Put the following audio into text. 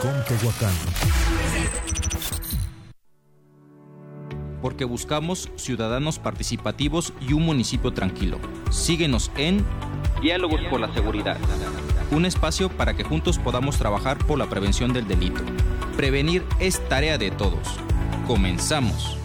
con Tehuacán. Porque buscamos ciudadanos participativos y un municipio tranquilo. Síguenos en Diálogos por la Seguridad, un espacio para que juntos podamos trabajar por la prevención del delito. Prevenir es tarea de todos. Comenzamos.